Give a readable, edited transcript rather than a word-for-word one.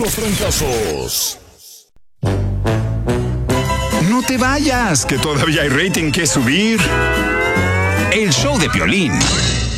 los trancazos. No te vayas, que todavía hay rating que subir. El show de Piolín.